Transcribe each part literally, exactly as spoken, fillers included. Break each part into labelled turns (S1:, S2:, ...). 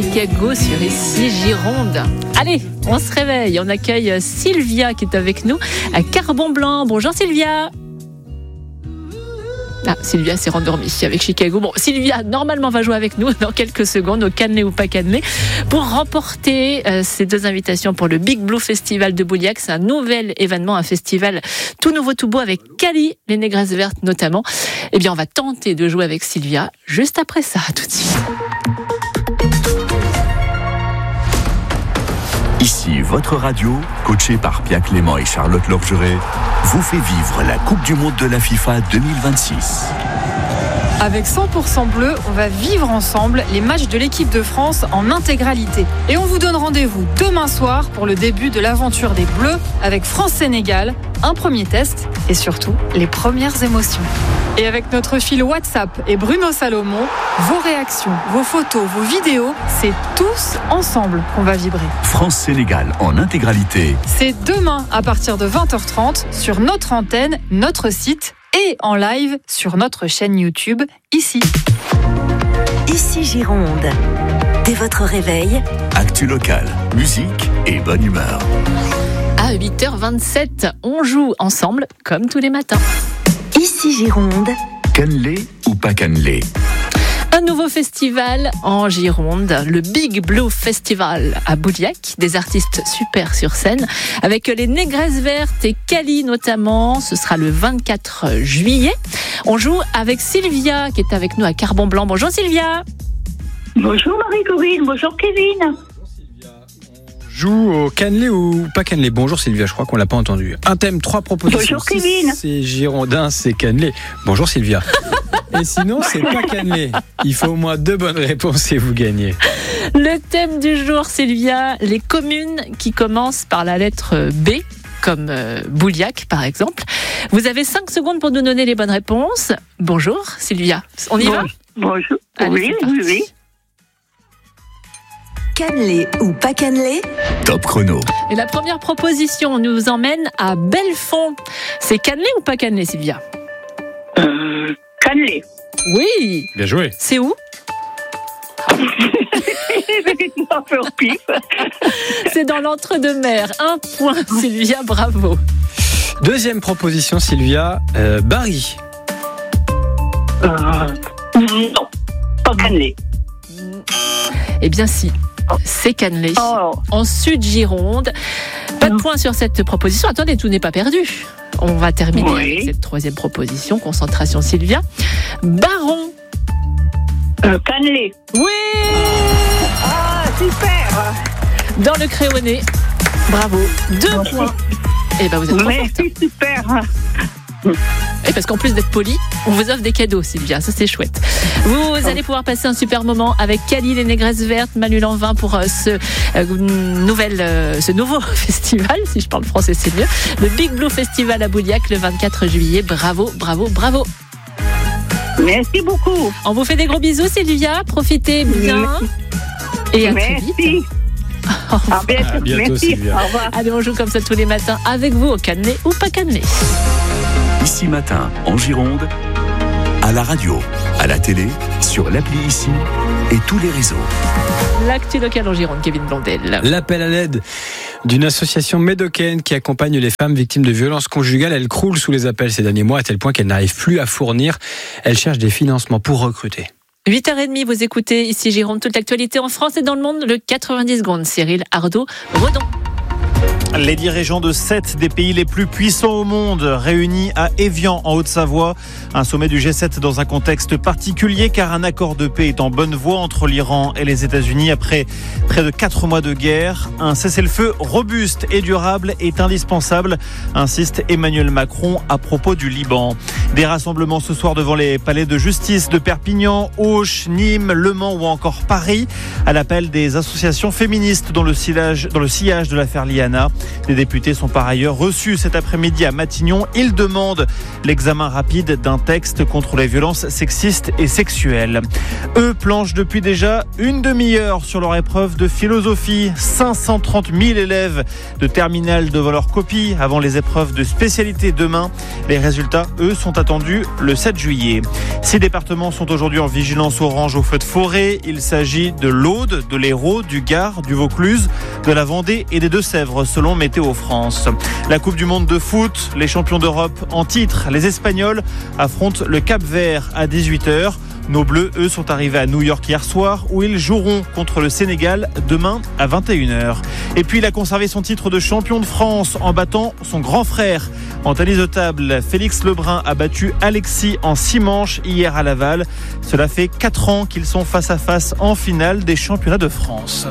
S1: Chicago sur ici Gironde. Allez, on se réveille. On accueille Sylvia qui est avec nous à Carbon-Blanc. Bonjour Sylvia. Ah, Sylvia s'est rendormie avec Chicago. Bon, Sylvia, normalement, va jouer avec nous dans quelques secondes au cannelé ou pas cannelé pour remporter euh, ces deux invitations pour le Big Blue Festival de Bouliac. C'est un nouvel événement, un festival tout nouveau, tout beau avec Cali, les Négresses Vertes notamment. Eh bien, on va tenter de jouer avec Sylvia juste après ça. À tout de suite.
S2: Ici, votre radio, coachée par Pia Clément et Charlotte Lorgeret, vous fait vivre la Coupe du Monde de la FIFA deux mille vingt-six.
S3: Avec cent pour cent bleu, on va vivre ensemble les matchs de l'équipe de France en intégralité. Et on vous donne rendez-vous demain soir pour le début de l'aventure des Bleus avec France-Sénégal, un premier test et surtout les premières émotions. Et avec notre fil WhatsApp et Bruno Salomon, vos réactions, vos photos, vos vidéos, c'est tous ensemble qu'on va vibrer.
S2: France-Sénégal en intégralité.
S3: C'est demain à partir de vingt heures trente sur notre antenne, notre site et en live sur notre chaîne YouTube, ici.
S4: Ici Gironde. Dès votre réveil,
S2: Actu locale, musique et bonne humeur.
S1: À huit heures vingt-sept, on joue ensemble comme tous les matins.
S4: Ici Gironde.
S2: Cannelé ou pas cannelé?
S1: Un nouveau festival en Gironde, le Big Blue Festival à Bouliac. Des artistes super sur scène, avec les Négresses Vertes et Cali notamment. Ce sera le vingt-quatre juillet. On joue avec Sylvia qui est avec nous à Carbon-Blanc. Bonjour Sylvia.
S5: Bonjour Marie-Corinne, bonjour Kevin.
S6: Joue au cannelé ou pas cannelé? Bonjour Sylvia, je crois qu'on l'a pas entendu. Un thème, trois propositions.
S5: Bonjour Kevin.
S6: C'est girondin, c'est cannelé. Bonjour Sylvia. Et sinon, c'est pas cannelé. Il faut au moins deux bonnes réponses et vous gagnez.
S1: Le thème du jour, Sylvia, les communes qui commencent par la lettre B, comme euh, Bouliac par exemple. Vous avez cinq secondes pour nous donner les bonnes réponses. Bonjour Sylvia, on y
S5: bon,
S1: va?
S5: Bonjour,
S1: Allez,
S5: oui, oui, oui.
S4: Cannelé ou pas cannelé?
S2: Top chrono.
S1: Et la première proposition nous emmène à Belfond. C'est cannelé ou pas cannelé Sylvia?
S5: Euh, cannelé.
S1: Oui.
S6: Bien joué.
S1: C'est où? C'est dans l'entre-deux-mer. Un point Sylvia, bravo.
S6: Deuxième proposition Sylvia, euh, Barry.
S5: Euh, non, pas cannelé.
S1: Eh bien si, c'est cannelé.
S5: Oh.
S1: En Sud-Gironde. Pas de point sur cette proposition. Attendez, tout n'est pas perdu. On va terminer
S5: oui.
S1: avec cette troisième proposition. Concentration Sylvia. Baron.
S5: Euh, cannelé.
S1: Oui.
S5: Ah, super.
S1: Dans le Créonais. Bravo. Deux
S5: Merci.
S1: points. Eh ben vous êtes trop forte.
S5: Merci, super.
S1: Et parce qu'en plus d'être poli, on vous offre des cadeaux, Sylvia. Ça, c'est chouette. Vous allez pouvoir passer un super moment avec Cali, les Négresses Vertes, Manu Lanvin pour euh, ce, euh, nouvelle, euh, ce nouveau festival. Si je parle français, c'est mieux. Le Big Blue Festival à Bouliac le vingt-quatre juillet. Bravo, bravo, bravo.
S5: Merci beaucoup.
S1: On vous fait des gros bisous, Sylvia. Profitez bien. Et à très vite.
S5: Merci. À bientôt.
S6: À bientôt,
S5: Merci.
S6: Sylvia.
S5: Au revoir.
S1: Allez, on joue comme ça tous les matins avec vous au cannelé ou pas cannelé.
S2: Ici matin, en Gironde, à la radio, à la télé, sur l'appli Ici et tous les réseaux.
S1: L'actu locale en Gironde, Kevin Blondel.
S6: L'appel à l'aide d'une association médocaine qui accompagne les femmes victimes de violences conjugales. Elle croule sous les appels ces derniers mois à tel point qu'elle n'arrive plus à fournir. Elle cherche des financements pour recruter.
S1: huit heures trente, vous écoutez ici Gironde, toute l'actualité en France et dans le monde, le quatre-vingt-dix secondes. Cyril Ardo-Redon.
S7: Les dirigeants de sept des pays les plus puissants au monde réunis à Évian en Haute-Savoie. Un sommet du G sept dans un contexte particulier car un accord de paix est en bonne voie entre l'Iran et les États-Unis après près de quatre mois de guerre. Un cessez-le-feu robuste et durable est indispensable, insiste Emmanuel Macron à propos du Liban. Des rassemblements ce soir devant les palais de justice de Perpignan, Auch, Nîmes, Le Mans ou encore Paris à l'appel des associations féministes dans le sillage, dans le sillage de l'affaire Liana. Les députés sont par ailleurs reçus cet après-midi à Matignon. Ils demandent l'examen rapide d'un texte contre les violences sexistes et sexuelles. Eux planchent depuis déjà une demi-heure sur leur épreuve de philosophie. cinq cent trente mille élèves de terminale devant leur copie avant les épreuves de spécialité demain. Les résultats, eux, sont attendus le sept juillet. Six départements sont aujourd'hui en vigilance orange au feu de forêt. Il s'agit de l'Aude, de l'Hérault, du Gard, du Vaucluse, de la Vendée et des Deux-Sèvres, selon Météo France. La Coupe du Monde de foot, les champions d'Europe en titre, les Espagnols, affrontent le Cap-Vert à dix-huit heures. Nos Bleus, eux, sont arrivés à New York hier soir où ils joueront contre le Sénégal demain à vingt et une heures. Et puis il a conservé son titre de champion de France en battant son grand frère. En tennis de table, Félix Lebrun a battu Alexis en six manches hier à Laval. Cela fait quatre ans qu'ils sont face à face en finale des championnats de France.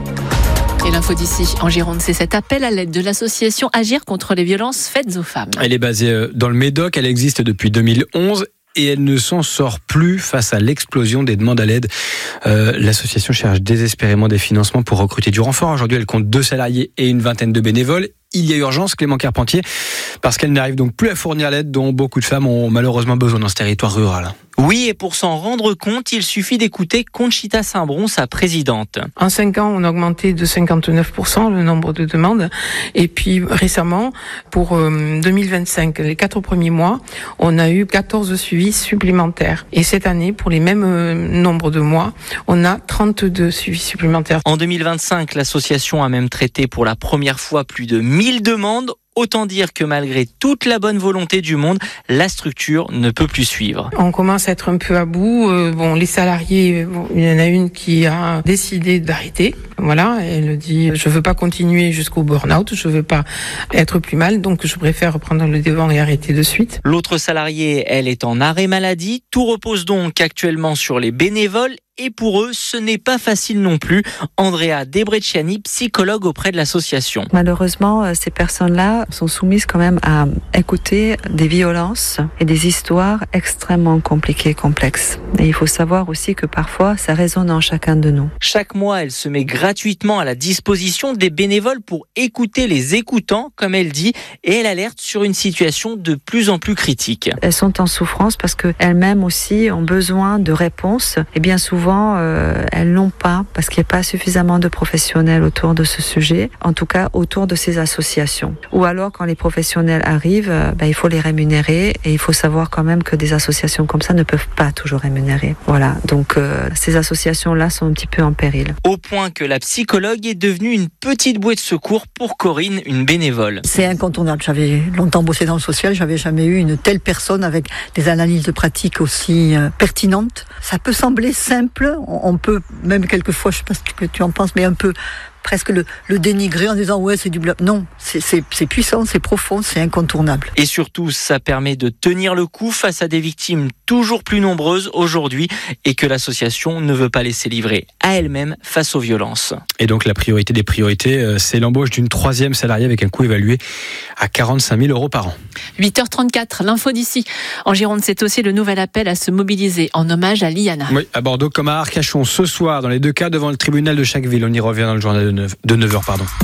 S1: Et l'info d'ici, en Gironde, c'est cet appel à l'aide de l'association Agir contre les violences faites aux femmes.
S6: Elle est basée dans le Médoc, elle existe depuis deux mille onze. Et elle ne s'en sort plus face à l'explosion des demandes à l'aide. Euh, l'association cherche désespérément des financements pour recruter du renfort. Aujourd'hui, elle compte deux salariés et une vingtaine de bénévoles. Il y a urgence, Clément Carpentier, parce qu'elle n'arrive donc plus à fournir l'aide dont beaucoup de femmes ont malheureusement besoin dans ce territoire rural.
S8: Oui, et pour s'en rendre compte, il suffit d'écouter Conchita Saint-Bron, sa présidente.
S9: En cinq ans, on a augmenté de cinquante-neuf pour cent le nombre de demandes. Et puis récemment, pour deux mille vingt-cinq, les quatre premiers mois, on a eu quatorze suivis supplémentaires. Et cette année, pour les mêmes nombres de mois, on a trente-deux suivis supplémentaires.
S8: En deux mille vingt-cinq, l'association a même traité pour la première fois plus de mille demandes. Autant dire que malgré toute la bonne volonté du monde, la structure ne peut plus suivre.
S9: On commence à être un peu à bout. Euh, bon, les salariés, bon, il y en a une qui a décidé d'arrêter. Voilà, elle dit je veux pas continuer jusqu'au burn-out, je veux pas être plus mal, donc je préfère reprendre le devant et arrêter de suite.
S8: L'autre salariée, elle est en arrêt maladie. Tout repose donc actuellement sur les bénévoles. Et pour eux, ce n'est pas facile non plus. Andrea Debrecciani, psychologue auprès de l'association.
S10: Malheureusement, ces personnes-là sont soumises quand même à écouter des violences et des histoires extrêmement compliquées et complexes. Et il faut savoir aussi que parfois, ça résonne en chacun de nous.
S8: Chaque mois, elle se met gratuitement à la disposition des bénévoles pour écouter les écoutants, comme elle dit, et elle alerte sur une situation de plus en plus critique.
S10: Elles sont en souffrance parce qu'elles-mêmes aussi ont besoin de réponses et bien souvent, Souvent, euh, elles l'ont pas parce qu'il n'y a pas suffisamment de professionnels autour de ce sujet, en tout cas autour de ces associations. Ou alors, quand les professionnels arrivent, euh, ben, il faut les rémunérer et il faut savoir quand même que des associations comme ça ne peuvent pas toujours rémunérer. Voilà, donc euh, ces associations-là sont un petit peu en péril.
S8: Au point que la psychologue est devenue une petite bouée de secours pour Corinne, une bénévole.
S11: C'est incontournable. J'avais longtemps bossé dans le social, j'avais jamais eu une telle personne avec des analyses de pratique aussi euh, pertinentes. Ça peut sembler simple. On peut même quelquefois, je ne sais pas ce que tu en penses, mais un peu presque le, le dénigrer en disant ouais c'est du blabla. Non, c'est, c'est, c'est puissant, c'est profond, c'est incontournable.
S8: Et surtout, ça permet de tenir le coup face à des victimes toujours plus nombreuses aujourd'hui et que l'association ne veut pas laisser livrer à elle-même face aux violences.
S6: Et donc la priorité des priorités, c'est l'embauche d'une troisième salariée avec un coût évalué à quarante-cinq mille euros par an.
S1: huit heures trente-quatre, l'info d'ici. En Gironde, c'est aussi le nouvel appel à se mobiliser en hommage à Liana.
S6: Oui, à Bordeaux comme à Arcachon, ce soir, dans les deux cas, devant le tribunal de chaque ville. On y revient dans le journal de neuf heures. Pardon.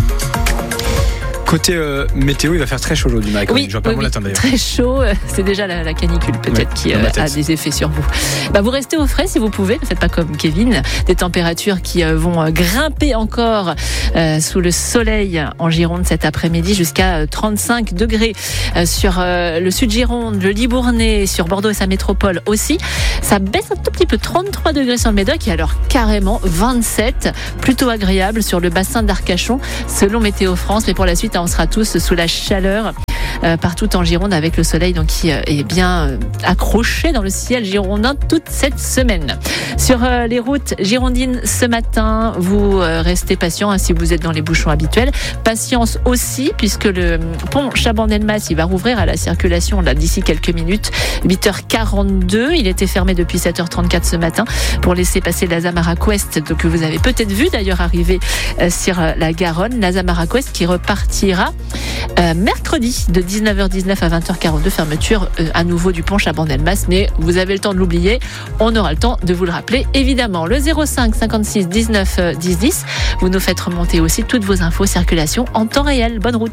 S6: Côté euh, météo, il va faire très chaud aujourd'hui, Marie.
S1: Oui, oui, oui très chaud. C'est déjà la, la canicule peut-être oui, qui euh, a des effets sur vous. Bah, vous restez au frais si vous pouvez. Ne faites pas comme Kevin. Des températures qui euh, vont grimper encore euh, sous le soleil en Gironde cet après-midi jusqu'à trente-cinq degrés euh, sur euh, le sud Gironde, le Libournais, sur Bordeaux et sa métropole aussi. Ça baisse un tout petit peu, trente-trois degrés sur le Médoc et alors carrément vingt-sept, plutôt agréable sur le bassin d'Arcachon selon Météo France. Mais pour la suite, on sera tous sous la chaleur euh, partout en Gironde avec le soleil donc qui euh, est bien euh, accroché dans le ciel girondin toute cette semaine. Sur euh, les routes girondines ce matin, vous euh, restez patient hein, si vous êtes dans les bouchons habituels. Patience aussi puisque le pont Chaban-Delmas il va rouvrir à la circulation là d'ici quelques minutes. huit heures quarante-deux, il était fermé depuis sept heures trente-quatre ce matin pour laisser passer la Zamarac Ouest donc, que vous avez peut-être vu d'ailleurs arriver euh, sur euh, la Garonne. La Zamarac Ouest qui repartira Euh, mercredi, de dix-neuf heures dix-neuf à vingt heures quarante-deux, fermeture euh, à nouveau du pont Chaban-Delmas, mais vous avez le temps de l'oublier. On aura le temps de vous le rappeler, évidemment. Le zéro cinq cinquante-six dix-neuf dix dix. Vous nous faites remonter aussi toutes vos infos circulation en temps réel. Bonne route.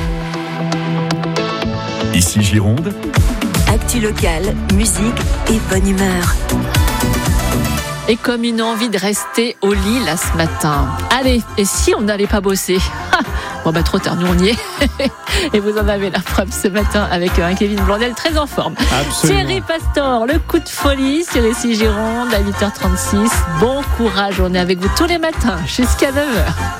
S2: Ici Gironde.
S4: Actu locale, musique et bonne humeur.
S1: Et comme une envie de rester au lit là ce matin. Allez, et si on n'allait pas bosser? Bon bah trop tard, nous on y est. Et vous en avez la preuve ce matin avec un Kevin Blondel très en forme.
S6: Absolument.
S1: Thierry Pastor, le coup de folie sur Ici Gironde à huit heures trente-six. Bon courage, on est avec vous tous les matins jusqu'à neuf heures.